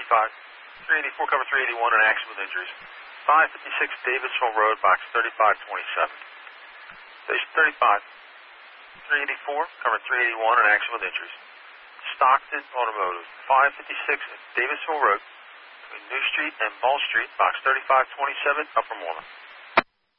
384, cover 381, an accident with injuries. 556 Davisville Road, box 3527. Station 35. 384, cover 381, an accident with injuries. Stockton Automotive, 556 Davisville Road, between New Street and Ball Street, box 3527, Upper Moreland.